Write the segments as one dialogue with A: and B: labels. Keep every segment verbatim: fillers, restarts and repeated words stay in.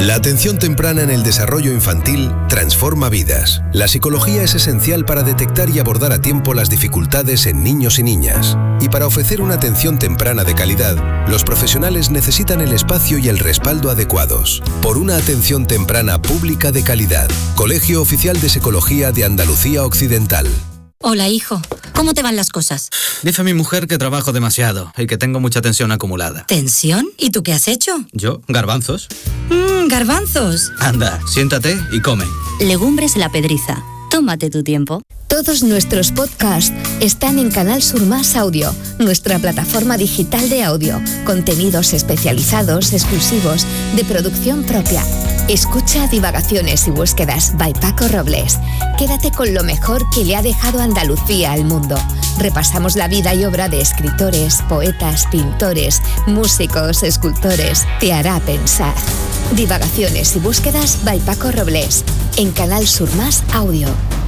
A: La atención temprana en el desarrollo infantil transforma vidas. La psicología es esencial para detectar y abordar a tiempo las dificultades en niños y niñas. Y para ofrecer una atención temprana de calidad, los profesionales necesitan el espacio y el respaldo adecuados. Por una atención temprana pública de calidad. Colegio Oficial de Psicología de Andalucía Occidental.
B: Hola, hijo. ¿Cómo te van las cosas?
C: Dice mi mujer que trabajo demasiado y que tengo mucha tensión acumulada.
B: ¿Tensión? ¿Y tú qué has hecho?
C: ¿Yo? ¿Garbanzos?
B: Mmm, garbanzos.
C: Anda, siéntate y come.
B: Legumbres La Pedriza. Tómate tu tiempo.
D: Todos nuestros podcasts están en Canal Sur Más Audio, nuestra plataforma digital de audio. Contenidos especializados, exclusivos, de producción propia. Escucha Divagaciones y Búsquedas by Paco Robles. Quédate con lo mejor que le ha dejado Andalucía al mundo. Repasamos la vida y obra de escritores, poetas, pintores, músicos, escultores. Te hará pensar. Divagaciones y Búsquedas by Paco Robles. En Canal Sur Más Audio.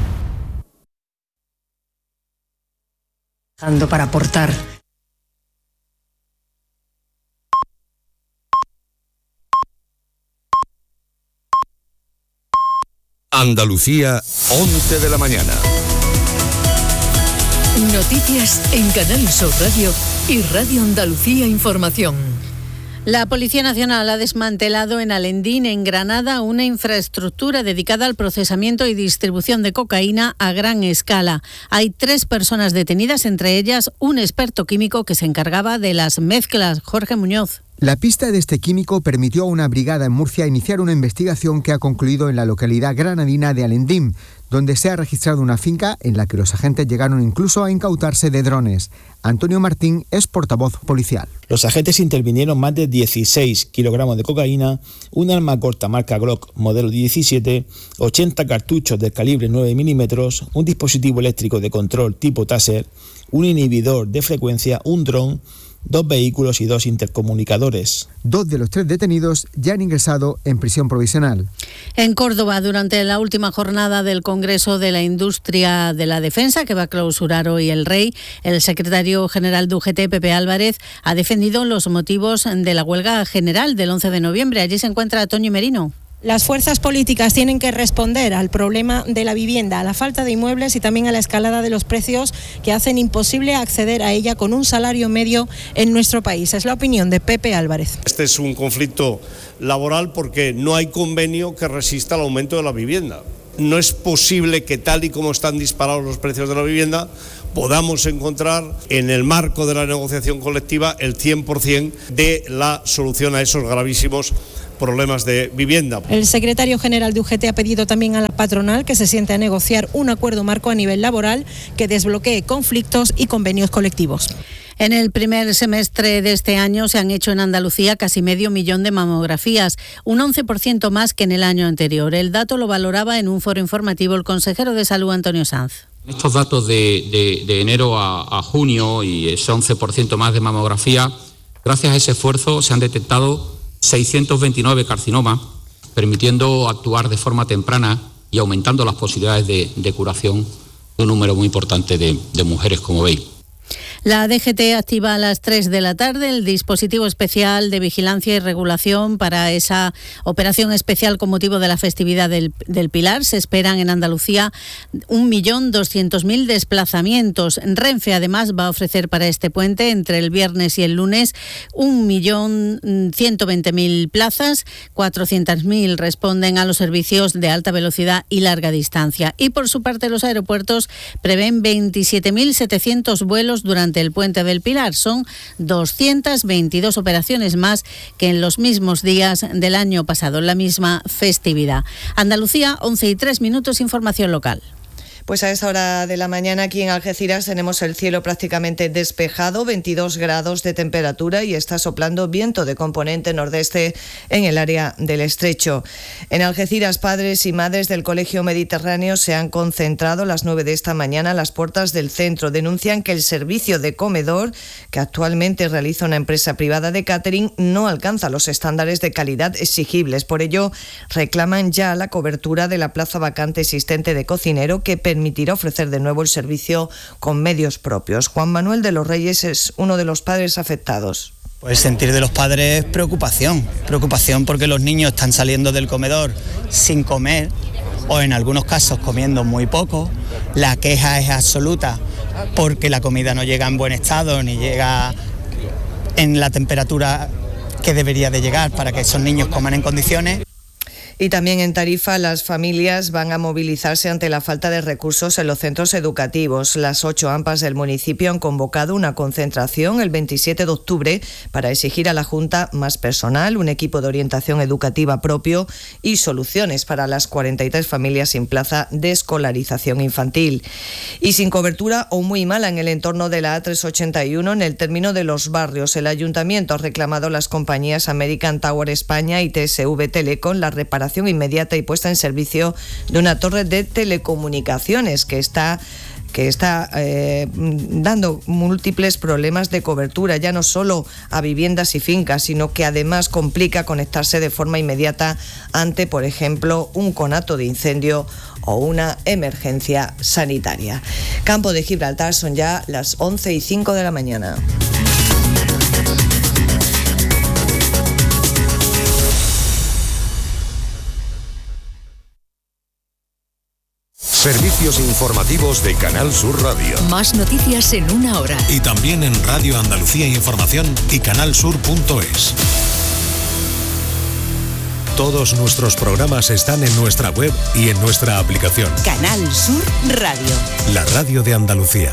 E: Para aportar.
A: Andalucía, once de la mañana.
E: Noticias en Canal Sur Radio y Radio Andalucía Información.
F: La Policía Nacional ha desmantelado en Alendín, en Granada, una infraestructura dedicada al procesamiento y distribución de cocaína a gran escala. Hay tres personas detenidas, entre ellas un experto químico que se encargaba de las mezclas. Jorge Muñoz.
G: La pista de este químico permitió a una brigada en Murcia iniciar una investigación que ha concluido en la localidad granadina de Alendín, donde se ha registrado una finca en la que los agentes llegaron incluso a incautarse de drones. Antonio Martín es portavoz policial.
H: Los agentes intervinieron más de dieciséis kilogramos de cocaína, un arma corta marca Glock modelo diecisiete, ochenta cartuchos del calibre nueve milímetros, un dispositivo eléctrico de control tipo Taser, un inhibidor de frecuencia, un dron, dos vehículos y dos intercomunicadores.
G: Dos de los tres detenidos ya han ingresado en prisión provisional.
F: En Córdoba, durante la última jornada del Congreso de la Industria de la Defensa, que va a clausurar hoy el Rey, el secretario general de U G T, Pepe Álvarez, ha defendido los motivos de la huelga general del once de noviembre. Allí se encuentra Toñi Merino.
I: Las fuerzas políticas tienen que responder al problema de la vivienda, a la falta de inmuebles y también a la escalada de los precios que hacen imposible acceder a ella con un salario medio en nuestro país. Es la opinión de Pepe Álvarez.
J: Este es un conflicto laboral porque no hay convenio que resista al aumento de la vivienda. No es posible que, tal y como están disparados los precios de la vivienda, podamos encontrar en el marco de la negociación colectiva el cien por ciento de la solución a esos gravísimos problemas de vivienda.
I: El secretario general de U G T ha pedido también a la patronal que se siente a negociar un acuerdo marco a nivel laboral que desbloquee conflictos y convenios colectivos.
F: En el primer semestre de este año se han hecho en Andalucía casi medio millón de mamografías, un once por ciento más que en el año anterior. El dato lo valoraba en un foro informativo el consejero de Salud, Antonio Sanz.
K: Estos datos de, de, de enero a, a junio y ese once por ciento más de mamografía, gracias a ese esfuerzo se han detectado seiscientos veintinueve carcinomas, permitiendo actuar de forma temprana y aumentando las posibilidades de, de curación de un número muy importante de, de mujeres, como veis.
F: La D G T activa a las tres de la tarde el dispositivo especial de vigilancia y regulación para esa operación especial con motivo de la festividad del, del Pilar. Se esperan en Andalucía un millón doscientos mil desplazamientos. Renfe además va a ofrecer para este puente entre el viernes y el lunes un millón ciento veinte mil plazas, cuatrocientos mil responden a los servicios de alta velocidad y larga distancia. Y por su parte los aeropuertos prevén veintisiete mil setecientos vuelos durante el Puente del Pilar. Son doscientas veintidós operaciones más que en los mismos días del año pasado, en la misma festividad. Andalucía, once y tres minutos, información local.
L: Pues a esta hora de la mañana aquí en Algeciras tenemos el cielo prácticamente despejado, veintidós grados de temperatura y está soplando viento de componente nordeste en el área del Estrecho. En Algeciras, padres y madres del Colegio Mediterráneo se han concentrado a las nueve de esta mañana a las puertas del centro. Denuncian que el servicio de comedor que actualmente realiza una empresa privada de catering no alcanza los estándares de calidad exigibles. Por ello, reclaman ya la cobertura de la plaza vacante existente de cocinero que permitirá ofrecer de nuevo el servicio con medios propios. Juan Manuel de los Reyes es uno de los padres afectados.
M: Pues sentir de los padres preocupación, preocupación porque los niños están saliendo del comedor sin comer o en algunos casos comiendo muy poco. La queja es absoluta porque la comida no llega en buen estado ni llega en la temperatura que debería de llegar para que esos niños coman en condiciones.
L: Y también en Tarifa las familias van a movilizarse ante la falta de recursos en los centros educativos. Las ocho A M P As del municipio han convocado una concentración el veintisiete de octubre para exigir a la Junta más personal, un equipo de orientación educativa propio y soluciones para las cuarenta y tres familias sin plaza de escolarización infantil. Y sin cobertura o muy mala en el entorno de la A trescientos ochenta y uno en el término de los barrios. El ayuntamiento ha reclamado a las compañías American Tower España y T S V Telecom la reparación inmediata y puesta en servicio de una torre de telecomunicaciones que está que está eh, dando múltiples problemas de cobertura, ya no solo a viviendas y fincas, sino que además complica conectarse de forma inmediata ante, por ejemplo, un conato de incendio o una emergencia sanitaria. Campo de Gibraltar, son ya las once y cinco de la mañana.
N: Servicios informativos de Canal Sur Radio.
E: Más noticias en una hora.
N: Y también en Radio Andalucía Información y canalsur punto es. Todos nuestros programas están en nuestra web y en nuestra aplicación.
E: Canal Sur Radio.
N: La radio de Andalucía.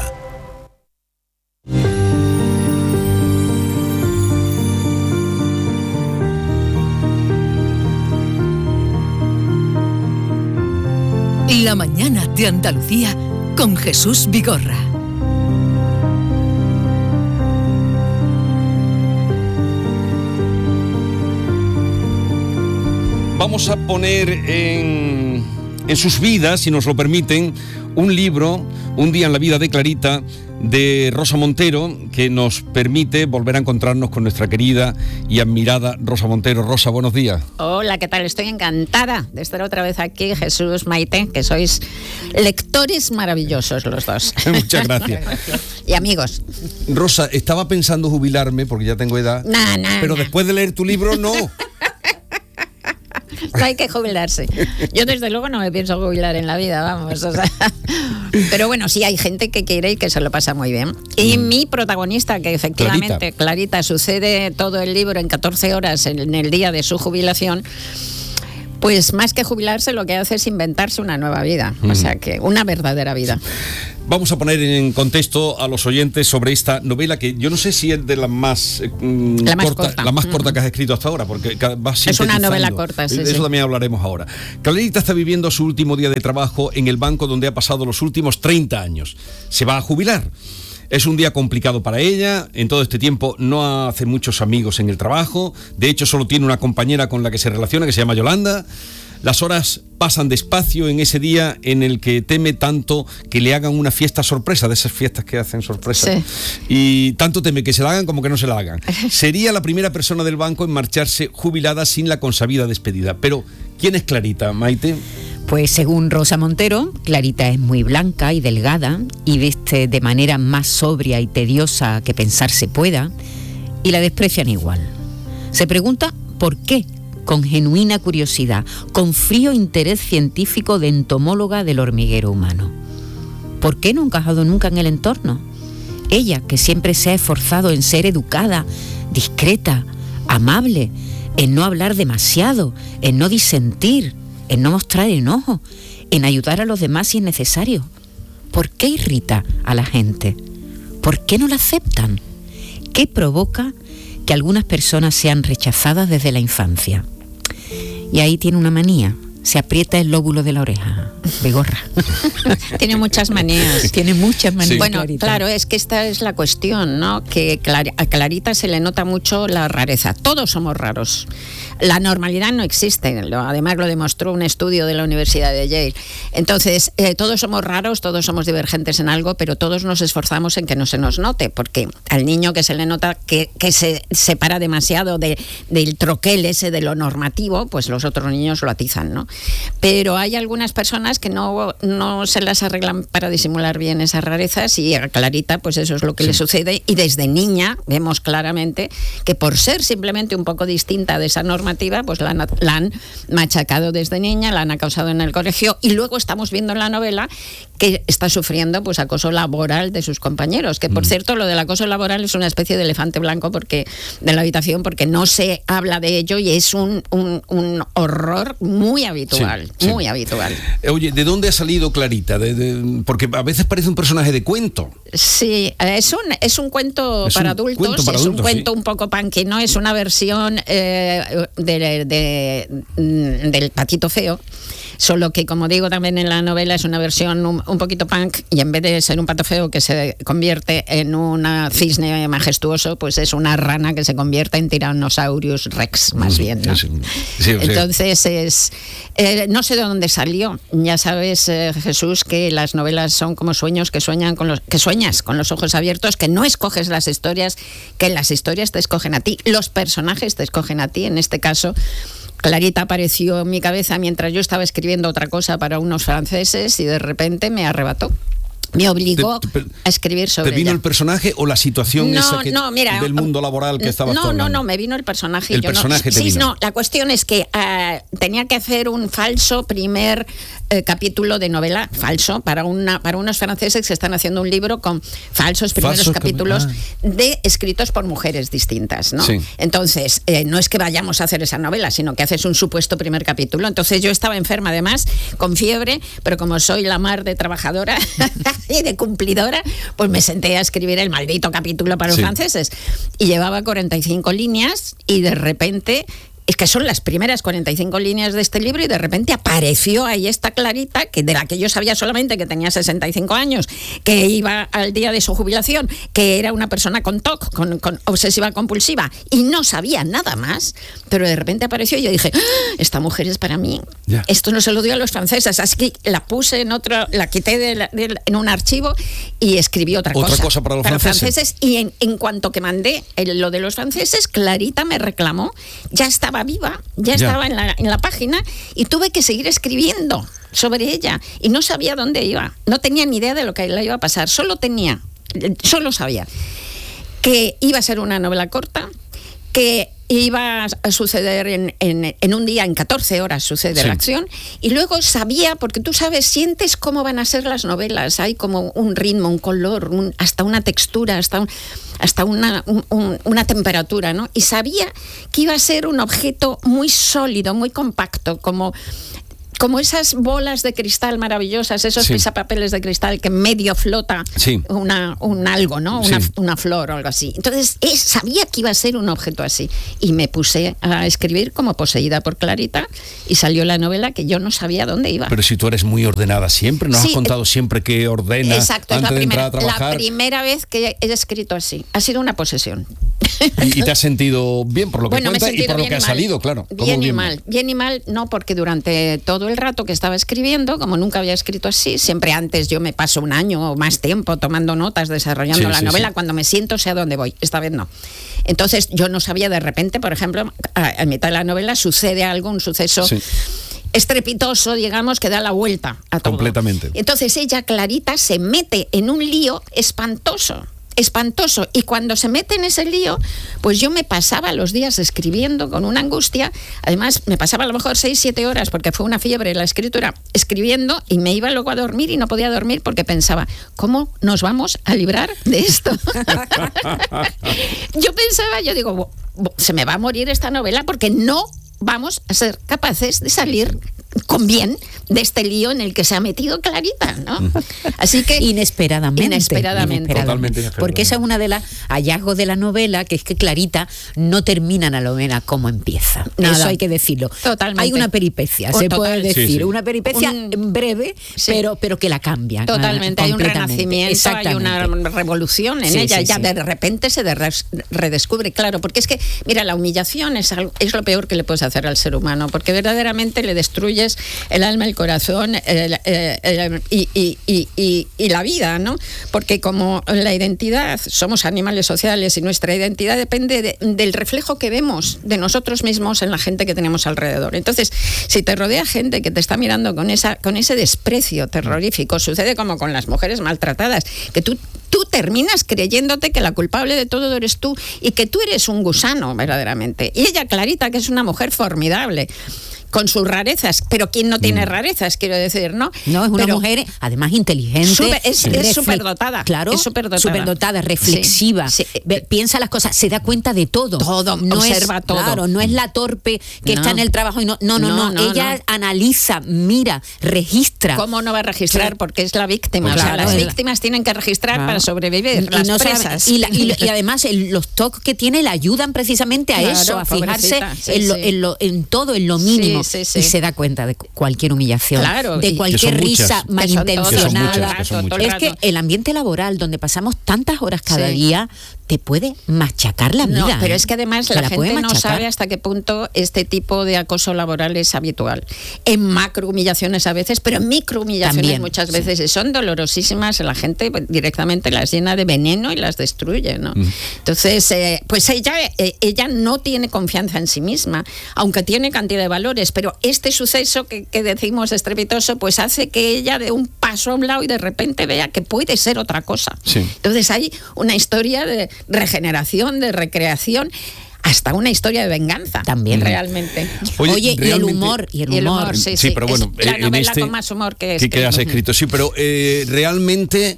E: La mañana de Andalucía con Jesús Vigorra.
O: Vamos a poner en, en sus vidas, si nos lo permiten, un libro, Un día en la vida de Clarita, de Rosa Montero, que nos permite volver a encontrarnos con nuestra querida y admirada Rosa Montero. Rosa, buenos días.
P: Hola, ¿qué tal? Estoy encantada de estar otra vez aquí, Jesús, Maite, que sois lectores maravillosos los dos.
O: Muchas gracias.
P: Y amigos.
O: Rosa, estaba pensando jubilarme, porque ya tengo edad,
P: nah, nah,
O: pero
P: nah.
O: después de leer tu libro, no.
P: No hay que jubilarse. Yo desde luego no me pienso jubilar en la vida, vamos. O sea, pero bueno, sí hay gente que quiere y que se lo pasa muy bien. Y mm. mi protagonista, que efectivamente, Clarita. Clarita, sucede todo el libro en catorce horas en el día de su jubilación, pues más que jubilarse lo que hace es inventarse una nueva vida. Mm. O sea que una verdadera vida. Sí.
O: Vamos a poner en contexto a los oyentes sobre esta novela que yo no sé si es de las más, eh,
P: la más
O: corta,
P: corta,
O: la más corta que has escrito hasta ahora, porque va
P: es una novela corta, sí,
O: de eso
P: sí.
O: también hablaremos ahora. Clarita está viviendo su último día de trabajo en el banco donde ha pasado los últimos treinta años. Se va a jubilar. Es un día complicado para ella. En todo este tiempo no hace muchos amigos en el trabajo. De hecho, solo tiene una compañera con la que se relaciona, que se llama Yolanda. Las horas pasan despacio en ese día en el que teme tanto que le hagan una fiesta sorpresa, de esas fiestas que hacen sorpresa. Sí. Y tanto teme que se la hagan como que no se la hagan. Sería la primera persona del banco en marcharse jubilada sin la consabida despedida. Pero, ¿quién es Clarita, Maite?
Q: Pues según Rosa Montero, Clarita es muy blanca y delgada y viste de manera más sobria y tediosa que pensar se pueda, y la desprecian igual. Se pregunta por qué, con genuina curiosidad, con frío interés científico de entomóloga del hormiguero humano. ¿Por qué no ha encajado nunca en el entorno? Ella, que siempre se ha esforzado en ser educada, discreta, amable, en no hablar demasiado, en no disentir, en no mostrar enojo, en ayudar a los demás si es necesario. ¿Por qué irrita a la gente? ¿Por qué no la aceptan? ¿Qué provoca que algunas personas sean rechazadas desde la infancia? Y ahí tiene una manía. Se aprieta el lóbulo de la oreja. Vigorra.
P: Tiene muchas manías.
Q: Tiene muchas manías.
P: Sí. Bueno,
Q: Clarita.
P: Claro, es que esta es la cuestión, ¿no? Que a Clarita se le nota mucho la rareza. Todos somos raros. La normalidad no existe, lo, además lo demostró un estudio de la Universidad de Yale. Entonces, eh, todos somos raros, todos somos divergentes en algo, pero todos nos esforzamos en que no se nos note, porque al niño que se le nota que, que se separa demasiado de, del troquel ese de lo normativo, pues los otros niños lo atizan, ¿no? Pero hay algunas personas que no, no se las arreglan para disimular bien esas rarezas, y a Clarita pues eso es lo que sí. le sucede, y desde niña vemos claramente que por ser simplemente un poco distinta de esa norma, pues la, la han machacado desde niña, la han acosado en el colegio, y luego estamos viendo en la novela que está sufriendo pues acoso laboral de sus compañeros, que por mm. cierto lo del acoso laboral es una especie de elefante blanco porque de la habitación, porque no se habla de ello, y es un, un, un horror muy habitual, sí, muy sí. habitual.
O: Oye, ¿de dónde ha salido Clarita? De, de, porque a veces parece un personaje de cuento.
P: Sí, es un, es un cuento es para un adultos, cuento para es adultos, un cuento sí. un poco punky, ¿no? Es una versión eh, de, de, de, del Patito Feo, solo que, como digo también en la novela, es una versión un, un poquito punk, y en vez de ser un pato feo que se convierte en un cisne majestuoso, pues es una rana que se convierte en Tyrannosaurus Rex, más bien, ¿no? Sí, sí, Entonces, es eh, no sé de dónde salió. Ya sabes, eh, Jesús, que las novelas son como sueños que sueñan con los que sueñas con los ojos abiertos, que no escoges las historias, que las historias te escogen a ti, los personajes te escogen a ti. En este caso, Clarita apareció en mi cabeza mientras yo estaba escribiendo otra cosa para unos franceses, y de repente me arrebató. Me obligó
O: te, te,
P: a escribir sobre
O: ¿Te vino
P: ella.
O: el personaje o la situación
P: no,
O: esa que,
P: no, mira,
O: del mundo laboral que estabas
P: no,
O: hablando?
P: No, no, me vino el personaje.
O: El
P: yo
O: personaje
P: no,
O: te
P: sí,
O: vino.
P: no, la cuestión es que uh, tenía que hacer un falso primer eh, capítulo de novela, falso, para, una, para unos franceses que están haciendo un libro con falsos primeros Falsos capítulos cap- ah. de escritos por mujeres distintas, ¿no? Sí. Entonces, eh, no es que vayamos a hacer esa novela, sino que haces un supuesto primer capítulo. Entonces yo estaba enferma, además, con fiebre, pero como soy la mar de trabajadora y de cumplidora, pues me senté a escribir el maldito capítulo para los sí. franceses, y llevaba cuarenta y cinco líneas, y de repente, es que son las primeras cuarenta y cinco líneas de este libro, y de repente apareció ahí esta Clarita, que de la que yo sabía solamente que tenía sesenta y cinco años, que iba al día de su jubilación, que era una persona con T O C, con, con obsesiva compulsiva, y no sabía nada más, pero de repente apareció y yo dije, ¡ah! Esta mujer es para mí. Yeah. Esto no se lo dio a los franceses, así que la puse en otro, la quité de la, de la, en un archivo y escribí otra,
O: otra
P: cosa,
O: cosa para los
P: para
O: franceses.
P: franceses. Y en, en cuanto que mandé el, lo de los franceses, Clarita me reclamó, ya estaba viva, ya yeah. estaba en la, en la página, y tuve que seguir escribiendo sobre ella, y no sabía dónde iba, no tenía ni idea de lo que le iba a pasar, solo tenía, solo sabía que iba a ser una novela corta, que iba a suceder en, en, en un día, en catorce horas sucede sí. la acción, y luego sabía, porque tú sabes, sientes cómo van a ser las novelas, hay como un ritmo, un color, un, hasta una textura, hasta, un, hasta una, un, un, una temperatura, ¿no? Y sabía que iba a ser un objeto muy sólido, muy compacto, como... como esas bolas de cristal maravillosas, esos sí. pisapapeles de cristal que medio flota sí. una, un algo, ¿no? Una, sí. una flor o algo así. Entonces, eh, sabía que iba a ser un objeto así. Y me puse a escribir como poseída por Clarita, y salió la novela que yo no sabía dónde iba.
O: Pero si tú eres muy ordenada siempre, ¿nos sí, has contado siempre que ordena
P: exacto,
O: antes
P: es la
O: de
P: primera,
O: entrar a trabajar?
P: La primera vez que he escrito así. Ha sido una posesión.
O: ¿Y, y te has sentido bien por lo que
P: bueno,
O: cuentas y por lo que ha salido, claro?
P: Bien, bien y mal. Bien y mal, no, porque durante todo el rato que estaba escribiendo, como nunca había escrito así, siempre antes yo me paso un año o más tiempo tomando notas, desarrollando sí, la sí, novela, sí. cuando me siento sé a dónde voy, esta vez no. Entonces yo no sabía, de repente, por ejemplo, a, a mitad de la novela sucede algo, un suceso sí. estrepitoso, digamos, que da la vuelta a todo.
O: Completamente.
P: Entonces ella, Clarita, se mete en un lío espantoso. espantoso, y cuando se mete en ese lío, pues yo me pasaba los días escribiendo con una angustia, además me pasaba a lo mejor seis, siete horas, porque fue una fiebre la escritura, escribiendo, y me iba luego a dormir y no podía dormir porque pensaba, ¿cómo nos vamos a librar de esto? Yo pensaba, yo digo, se me va a morir esta novela porque no vamos a ser capaces de salir con bien de este lío en el que se ha metido Clarita, ¿no? Así que
Q: inesperadamente,
P: inesperadamente,
Q: inesperadamente, inesperadamente. Porque esa es una de las hallazgos de la novela, que es que Clarita no termina la novela como empieza.
P: Nada.
Q: Eso hay que decirlo.
P: Totalmente.
Q: Hay una peripecia,
P: O
Q: se
P: total.
Q: puede decir,
O: Sí, sí.
Q: una peripecia
P: Un-
Q: breve,
P: Sí.
Q: pero pero que la cambia.
P: Totalmente, hay un
Q: completamente.
P: renacimiento, hay una revolución en
Q: Sí,
P: ella,
Q: sí,
P: ella
Q: sí.
P: de repente se de- redescubre, claro, porque es que, mira, la humillación es, algo, es lo peor que le puedes hacer al ser humano, porque verdaderamente le destruyes el alma, el corazón el, el, el, y, y, y, y, y la vida, ¿no? Porque como la identidad, somos animales sociales y nuestra identidad depende de, del reflejo que vemos de nosotros mismos en la gente que tenemos alrededor. Entonces, si te rodea gente que te está mirando con, esa, con ese desprecio terrorífico, sucede como con las mujeres maltratadas, que tú tú terminas creyéndote que la culpable de todo eres tú y que tú eres un gusano, verdaderamente. Y ella, Clarita, que es una mujer formidable, con sus rarezas, pero ¿quién no tiene rarezas? Quiero decir, ¿no?
Q: No, es una
P: Pero
Q: mujer, además, inteligente.
P: Super- es- es
Q: refle-
P: superdotada,
Q: Claro,
P: es superdotada.
Q: superdotada, reflexiva.
P: Sí, sí.
Q: Ve- piensa las cosas, se da cuenta de todo.
P: Todo,
Q: no
P: observa
Q: es,
P: todo.
Q: Claro, no es la torpe que
P: No.
Q: está en el trabajo y no. No, no, no.
P: No, no,
Q: Ella
P: no.
Q: analiza, mira, registra.
P: ¿Cómo no va a registrar?
Q: Claro.
P: Porque es la víctima.
Q: Claro,
P: o sea, las
Q: es la-
P: víctimas tienen que registrar
Q: Claro.
P: para sobrevivir.
Q: Y
P: las
Q: no sabe-
P: presas.
Q: y, la- y- y además el- los toques que tiene le ayudan precisamente a
P: Claro,
Q: eso, a fijarse
P: pobrecita, sí,
Q: en, lo,
P: sí.
Q: en, lo- en todo, en lo mínimo.
P: Sí, sí, sí.
Q: Y se da cuenta de cualquier humillación,
P: Claro,
Q: de
P: y-
Q: cualquier
O: Que son muchas.
Q: risa
O: Que
Q: malintencionada.
O: son muchas, que son muchas.
Q: Es que el ambiente laboral donde pasamos tantas horas cada
P: Sí.
Q: día te puede machacar la vida.
P: No, pero
Q: ¿eh?
P: es que además
Q: Te
P: la,
Q: puede
P: gente no
Q: machacar.
P: sabe hasta qué punto este tipo de acoso laboral es habitual. En macro humillaciones a veces, pero en micro humillaciones
Q: También,
P: muchas
Q: sí.
P: veces y son dolorosísimas. La gente pues, directamente las llena de veneno y las destruye, ¿no?
O: Mm.
P: Entonces, eh, pues ella, eh, ella no tiene confianza en sí misma, aunque tiene cantidad de valores, pero este suceso que, que decimos estrepitoso, pues hace que ella dé un paso a un lado y de repente vea que puede ser otra cosa.
O: Sí.
P: Entonces hay una historia de regeneración, de recreación, hasta una historia de venganza.
Q: También.
P: Realmente.
O: Oye,
Q: Oye, y el
O: realmente-
Q: humor, y el
P: Y el
Q: humor.
P: humor, sí,
O: Sí,
P: sí.
O: pero bueno,
P: Es la
O: eh, en
P: novela
O: este
P: con más humor que
O: que,
P: este.
O: que has escrito, sí, pero eh, realmente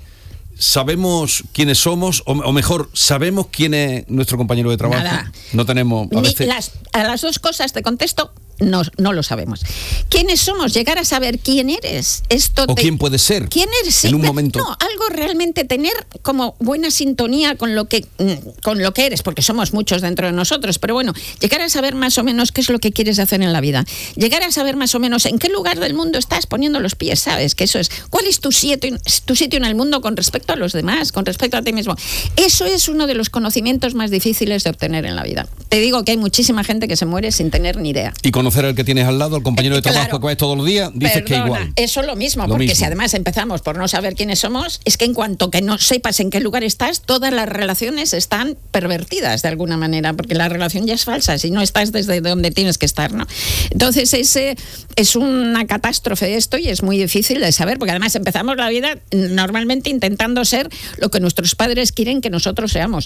O: sabemos quiénes somos, o, o mejor, sabemos quién es nuestro compañero de trabajo.
P: Nada.
O: No tenemos a
P: Ni
O: veces.
P: las, a las dos cosas te contesto, no, no lo sabemos. ¿Quiénes somos? Llegar a saber quién eres. Esto
O: O
P: te-
O: quién puede ser.
P: ¿Quién eres? Sí,
O: en un
P: pero
O: momento.
P: No, algo realmente tener como buena sintonía con lo que mm, con lo que eres, porque somos muchos dentro de nosotros, pero bueno, llegar a saber más o menos qué es lo que quieres hacer en la vida. Llegar a saber más o menos en qué lugar del mundo estás poniendo los pies, ¿sabes? Que eso es. ¿Cuál es tu sitio, tu sitio en el mundo con respecto a los demás, con respecto a ti mismo? Eso es uno de los conocimientos más difíciles de obtener en la vida. Te digo que hay muchísima gente que se muere sin tener ni idea.
O: Y conocer al que tienes al lado, al compañero de trabajo
P: Claro.
O: que ves todos los días, dices que
P: Perdona,
O: igual.
P: eso es lo mismo,
O: Lo
P: porque
O: mismo.
P: si además empezamos por no saber quiénes somos, es que en cuanto que no sepas en qué lugar estás, todas las relaciones están pervertidas de alguna manera, porque la relación ya es falsa, si no estás desde donde tienes que estar, ¿no? Entonces ese es una catástrofe esto y es muy difícil de saber, porque además empezamos la vida normalmente intentando ser lo que nuestros padres quieren que nosotros seamos.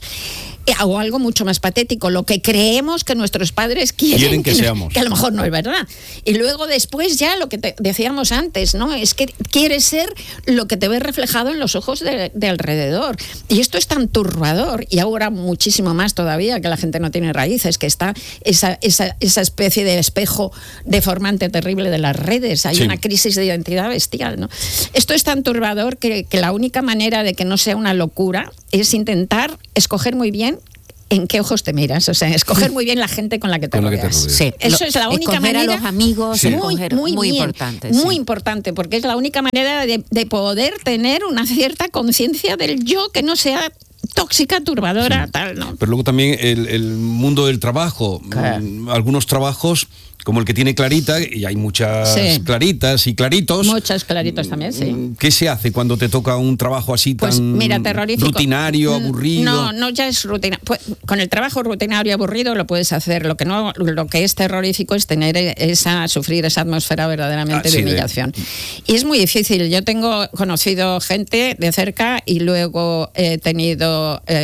P: O algo mucho más patético, lo que creemos que nuestros padres quieren,
O: Quieren que seamos.
P: que a lo mejor no es verdad. Y luego después ya lo que te decíamos antes, ¿no? Es que quieres ser lo que te ves reflejado en los ojos de, de alrededor. Y esto es tan turbador, y ahora muchísimo más todavía, que la gente no tiene raíces, que está esa, esa, esa especie de espejo deformante terrible de las redes. Hay
O: Sí.
P: una crisis de identidad bestial, ¿no? Esto es tan turbador que, que la única manera de que no sea una locura es intentar escoger muy bien en qué ojos te miras, o sea, escoger muy bien la gente con la que te
O: Con la que te
P: rodeas.
O: rodeas.
Q: Sí,
P: Eso
Q: lo-
P: es la única
Q: escoger
P: manera.
Q: a los amigos,
O: Sí.
P: muy,
Q: escoger-
P: muy,
Q: muy
P: bien,
Q: importante,
P: muy
Q: sí.
P: importante, porque es la única manera de, de poder tener una cierta conciencia del yo que no sea tóxica, turbadora, tal, ¿no?
O: Pero luego también el, el mundo del trabajo.
P: Claro.
O: Mm, Algunos trabajos, como el que tiene Clarita, y hay muchas
P: Sí.
O: Claritas y Claritos.
P: Muchos claritos también, sí.
O: ¿Qué se hace cuando te toca un trabajo así
P: Pues
O: tan
P: mira, terrorífico.
O: rutinario,
P: Mm,
O: aburrido?
P: No, no ya es rutina. Pues, con el trabajo rutinario y aburrido lo puedes hacer. Lo que no, lo que es terrorífico es tener esa, sufrir esa atmósfera verdaderamente
O: Ah, sí,
P: de
O: de-
P: humillación. Y es muy difícil. Yo tengo conocido gente de cerca y luego he tenido eh,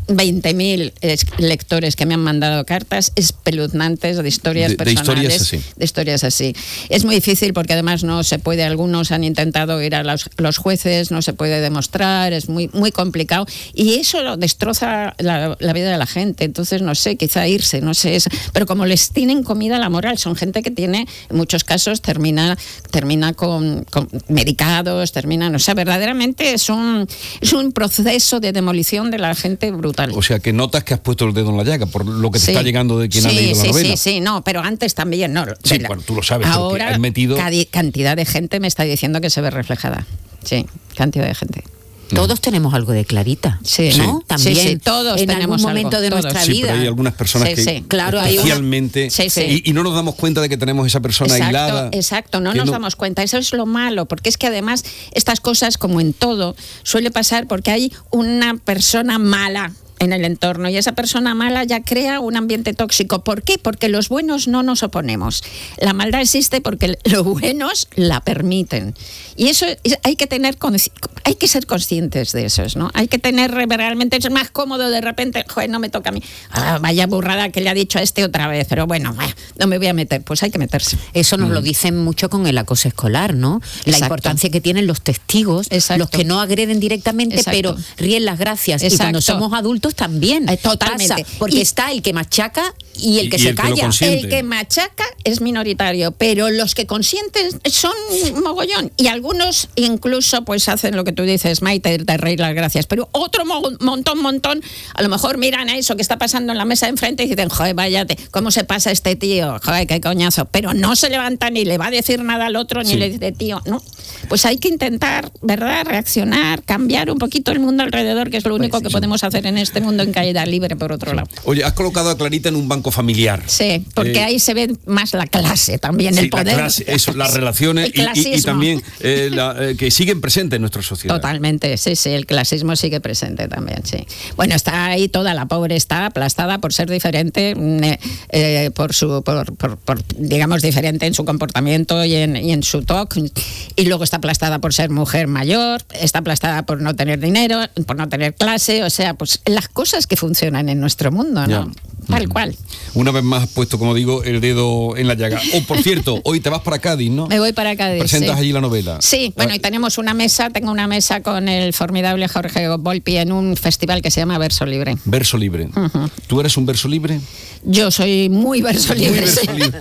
P: veinte mil lectores que me han mandado cartas espeluznantes de historias
O: de,
P: personales.
O: De historias así.
P: De historias así. Es muy difícil porque además no se puede, algunos han intentado ir a los, los jueces, no se puede demostrar, es muy, muy complicado. Y eso lo destroza la, la vida de la gente. Entonces, no sé, quizá irse, no sé. Es, pero como les tienen comida la moral, son gente que tiene, en muchos casos, termina, termina con, con medicados, termina, no sé, verdaderamente es un, es un proceso de demolición de la gente brutal.
O: O sea, que notas que has puesto el dedo en la llaga por lo que te
P: sí.
O: está llegando de quien
P: sí,
O: ha leído
P: sí,
O: la novela.
P: Sí, sí, no, pero antes también, no.
O: Sí,
P: la,
O: bueno, tú lo sabes,
P: ahora
O: has metido...
P: cantidad de gente me está diciendo que se ve reflejada. Sí, cantidad de gente.
Q: Todos tenemos algo de Clarita,
P: sí,
Q: ¿no?
P: Sí,
Q: También
P: sí, sí, todos
Q: en
P: tenemos
Q: algún momento
P: algo,
Q: de
P: todos.
Q: nuestra
O: sí,
Q: vida.
O: pero hay algunas personas
P: sí,
O: que
P: sí.
Q: Claro,
O: especialmente
P: sí, sí.
O: Y, y no nos damos cuenta de que tenemos esa persona
P: exacto,
O: aislada.
P: Exacto, no nos no... damos cuenta. Eso es lo malo, porque es que además estas cosas, como en todo, suele pasar porque hay una persona mala en el entorno y esa persona mala ya crea un ambiente tóxico. ¿Por qué? Porque los buenos no nos oponemos. La maldad existe porque los buenos la permiten. Y eso es, hay que tener hay que ser conscientes de eso, ¿no? Hay que tener realmente, es más cómodo de repente, joder, no me toca a mí. Ah, vaya burrada que le ha dicho a este otra vez, pero bueno, no me voy a meter. Pues hay que meterse.
Q: Eso nos mm. lo dicen mucho con el acoso escolar, ¿no? Exacto. La importancia que tienen los testigos, Exacto. los que no agreden directamente, Exacto. pero ríen las gracias. Exacto. Y cuando somos adultos también.
P: Eh, totalmente.
Q: Pasa, porque y, está el que machaca y el que
O: y
Q: se
O: el
Q: calla.
O: Que
P: el que machaca es minoritario, pero los que consienten son mogollón. Y algunos incluso pues hacen lo que tú dices, Maite, de reír las gracias. Pero otro mo montón, montón, a lo mejor miran a eso que está pasando en la mesa de enfrente y dicen, joder, váyate, ¿cómo se pasa este tío? Joder, qué coñazo. Pero no se levanta ni le va a decir nada al otro, ni sí. le dice, tío, no. Pues hay que intentar, ¿verdad?, reaccionar, cambiar un poquito el mundo alrededor, que es lo único pues sí, que sí. podemos hacer en este mundo en caída libre, por otro sí. lado.
O: Oye, has colocado a Clarita en un banco familiar.
P: Sí, porque eh, ahí se ve más la clase también,
O: sí,
P: el poder.
O: La clase, eso, las relaciones y, y, y también eh, la, eh, que siguen presentes en nuestra sociedad.
P: Totalmente, sí, sí, el clasismo sigue presente también, sí. Bueno, está ahí toda la pobre, está aplastada por ser diferente, eh, eh, por su, por, por, por, digamos, diferente en su comportamiento y en, y en su talk, y luego está aplastada por ser mujer mayor, está aplastada por no tener dinero, por no tener clase, o sea, pues las cosas que funcionan en nuestro mundo, ¿no? Ya. Tal cual.
O: Una vez más has puesto, como digo, el dedo en la llaga. Oh, por cierto, hoy te vas para Cádiz, ¿no?
P: Me voy para Cádiz.
O: ¿Presentas
P: sí.
O: allí la novela?
P: Sí, bueno, y tenemos una mesa, tengo una mesa con el formidable Jorge Volpi en un festival que se llama Verso Libre.
O: Verso Libre. Uh-huh. ¿Tú eres un verso libre?
P: Yo soy muy verso libre.
O: Muy verso
P: sí.
O: libre.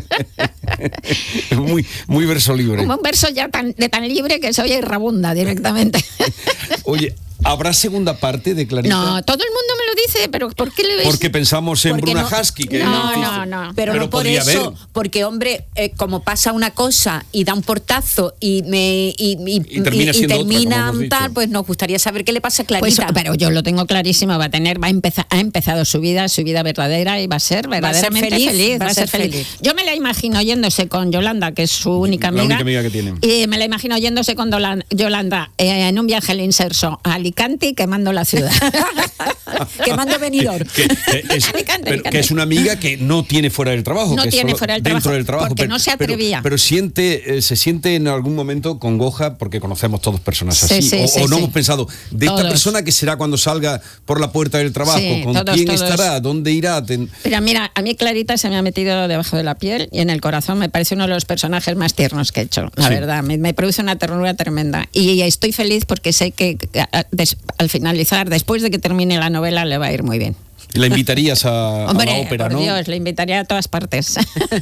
O: muy, muy verso libre.
P: Como un verso ya tan, de tan libre que soy irrabunda directamente.
O: Oye, ¿habrá segunda parte de Clarita?
P: No, todo el mundo me lo dice, pero ¿por qué le ves?
O: Porque pensamos en Bruna
Q: no,
O: Husky. Que
P: no, no, no.
Q: Pero, pero no por eso, haber. porque hombre, eh, como pasa una cosa y da un portazo y me y, y,
O: y termina,
Q: y, y termina
O: otra,
Q: tal, pues nos gustaría saber qué le pasa a Clarita.
P: Pues, pero yo lo tengo clarísimo, va a tener, va a empezar, ha empezado su vida, su vida verdadera y va a ser verdaderamente
Q: va a ser feliz,
P: feliz,
Q: va a ser feliz.
P: feliz. Yo me la imagino yéndose con Yolanda, que es su única amiga.
O: La única amiga que tiene.
P: Y me la imagino yéndose con Yolanda eh, en un viaje al Inserso a Alicante y quemando la ciudad.
Q: Quemando Benidorm.
O: Que, que, que, es,
P: Alicante,
O: pero, que es una amiga que no tiene fuera del trabajo.
P: No
O: que
P: tiene fuera del trabajo,
O: del trabajo.
P: porque
O: pero,
P: no se atrevía.
O: Pero, pero siente, eh, se siente en algún momento congoja porque conocemos todos personas
P: sí,
O: así.
P: Sí,
O: o,
P: sí,
O: o no
P: sí.
O: hemos pensado, de
P: todos.
O: esta persona que será cuando salga por la puerta del trabajo,
P: sí,
O: con
P: todos,
O: quién
P: todos.
O: estará, dónde irá. Ten...
P: Pero mira, a mí Clarita se me ha metido debajo de la piel y en el corazón me parece uno de los personajes más tiernos que he hecho, la sí. verdad. Me, me produce una ternura tremenda. Y estoy feliz porque sé que a, des, al finalizar, después de que termine la novela, le va a ir muy bien.
O: La invitarías a,
P: Hombre,
O: a la ópera,
P: por
O: ¿no?
P: Dios, la invitaría a todas partes.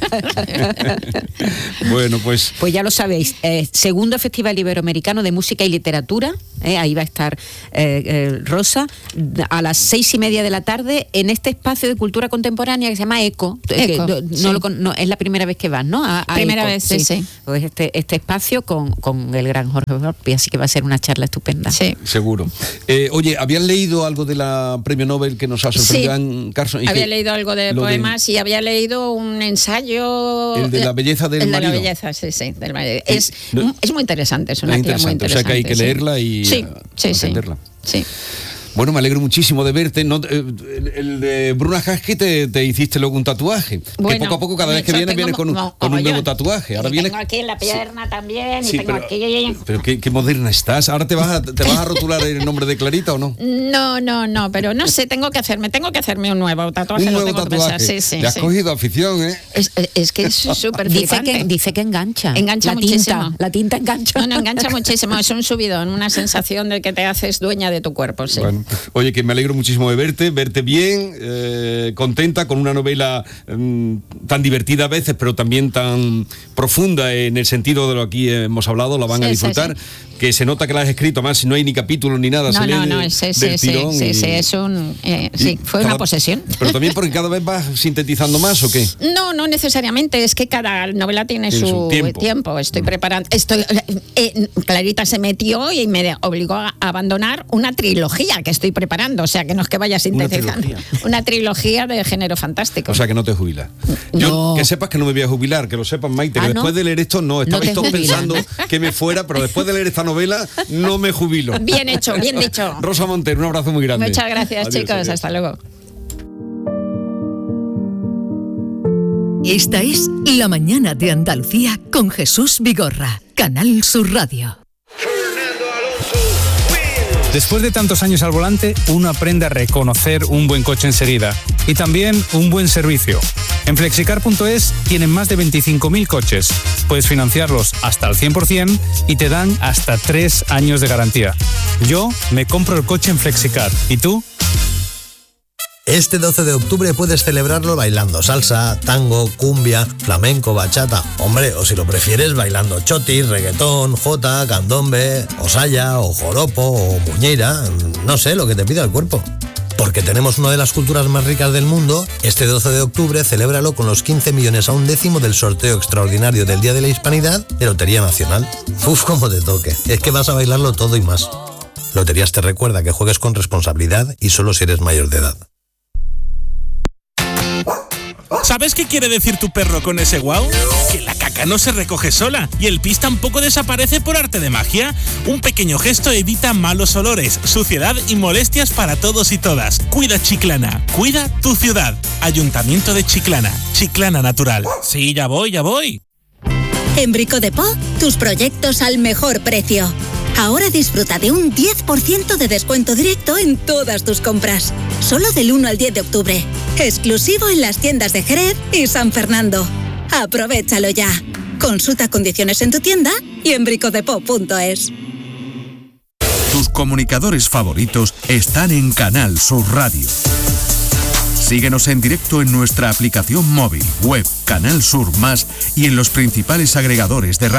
O: Bueno, pues...
Q: Pues ya lo sabéis, eh, segundo Festival Iberoamericano de Música y Literatura, eh, ahí va a estar eh, eh, Rosa, a las seis y media de la tarde, en este espacio de cultura contemporánea que se llama ECO.
P: Eco,
Q: que, no,
P: sí.
Q: lo, no, es la primera vez que vas, ¿no? A, a
P: primera
Q: Eco,
P: vez, sí, sí.
Q: Pues este, este espacio con, con el gran Jorge Volpi, así que va a ser una charla estupenda.
P: Sí.
O: Seguro. Eh, oye, ¿habías leído algo de la premio Nobel que nos ha sorprendido
P: sí.
O: en Carson?
P: Había leído algo de poemas de... y había leído un ensayo...
O: El de la belleza del
P: el
O: marido.
P: El de la belleza, sí, sí. Del marido. Es, no, es muy interesante, es una
O: es
P: tía muy interesante.
O: O sea que hay que leerla
P: sí.
O: y
P: sí, sí,
O: entenderla.
P: Sí.
O: Bueno, me alegro muchísimo de verte. No, eh, el, el de Bruna Husky te, te hiciste luego un tatuaje.
P: Bueno,
O: que poco a poco, cada vez que vienes, vienes con un,
P: no,
O: con un nuevo
P: yo.
O: tatuaje. Ahora
P: y
O: vienes...
P: tengo aquí en la pierna sí. también,
O: sí,
P: y tengo
O: pero,
P: aquí...
O: Pero qué, qué moderna estás. ¿Ahora te vas, a, te vas a rotular el nombre de Clarita o no?
P: No, no, no, pero no sé, tengo que hacerme, tengo que hacerme un nuevo tatuaje.
O: Un nuevo
P: tengo
O: tatuaje.
P: Que sí, sí,
O: Le has
P: sí.
O: cogido afición, ¿eh?
P: Es, es que es súper
Q: dice que Dice que engancha.
P: Engancha
Q: la
P: muchísimo.
Q: Tinta, la tinta engancha.
P: No, no, engancha muchísimo. Es un subidón, una sensación de que te haces dueña de tu cuerpo, sí.
O: Bueno, oye, que me alegro muchísimo de verte, verte bien, eh, contenta con una novela eh, tan divertida a veces, pero también tan profunda en el sentido de lo que aquí hemos hablado, la van
P: sí,
O: a disfrutar. Sí, sí. Que se nota que la has escrito, más si no hay ni capítulo ni nada.
P: No,
O: se
P: no,
O: lee
P: no,
O: de,
P: sí,
O: del
P: sí,
O: tirón
P: sí,
O: y...
P: sí, es un, eh, sí, fue cada, una posesión.
O: Pero también porque cada vez vas sintetizando más, ¿o qué?
P: No, no necesariamente, es que cada novela tiene, tiene su, su tiempo. tiempo. Estoy preparando, estoy, eh, Clarita se metió y me obligó a abandonar una trilogía que estoy preparando, o sea, que no es que vaya sintetizando. Una trilogía, una trilogía de género fantástico.
O: O sea, que no te jubilas.
P: No.
O: Yo, que sepas que no me voy a jubilar, que lo sepas, Maite, que
P: ah,
O: después
P: ¿no?
O: de leer esto, no, estabais todos pensando que me fuera, pero después de leer esta novela, no me jubilo.
P: Bien hecho, bien dicho.
O: Rosa Montero, un abrazo muy grande.
P: Muchas gracias,
O: adiós,
P: chicos.
O: adiós.
P: Hasta luego.
E: Esta es La Mañana de Andalucía con Jesús Vigorra, Canal Sur Radio.
R: Después de tantos años al volante, uno aprende a reconocer un buen coche enseguida y también un buen servicio. En flexicar punto es tienen más de veinticinco mil coches. Puedes financiarlos hasta el cien por ciento y te dan hasta tres años de garantía. Yo me compro el coche en Flexicar. ¿Y tú?
S: Este doce de octubre puedes celebrarlo bailando salsa, tango, cumbia, flamenco, bachata. Hombre, o si lo prefieres, bailando chotis, reggaetón, jota, candombe, o saya, o joropo, o muñeira. No sé, lo que te pida el cuerpo. Porque tenemos una de las culturas más ricas del mundo, este doce de octubre celébralo con los quince millones a un décimo del sorteo extraordinario del Día de la Hispanidad de Lotería Nacional. Uf, como te toque. Es que vas a bailarlo todo y más. Loterías te recuerda que juegues con responsabilidad y solo si eres mayor de edad.
T: ¿Sabes qué quiere decir tu perro con ese guau? Que la caca no se recoge sola y el pis tampoco desaparece por arte de magia. Un pequeño gesto evita malos olores, suciedad y molestias para todos y todas. Cuida Chiclana, cuida tu ciudad. Ayuntamiento de Chiclana, Chiclana Natural. Sí, ya voy, ya voy.
U: En Brico de Po, tus proyectos al mejor precio. Ahora disfruta de un diez por ciento de descuento directo en todas tus compras. Solo del uno al diez de octubre. Exclusivo en las tiendas de Jerez y San Fernando. Aprovéchalo ya. Consulta condiciones en tu tienda y en bricodepo punto es.
V: Tus comunicadores favoritos están en Canal Sur Radio. Síguenos en directo en nuestra aplicación móvil, web, Canal Sur Más y en los principales agregadores de radio.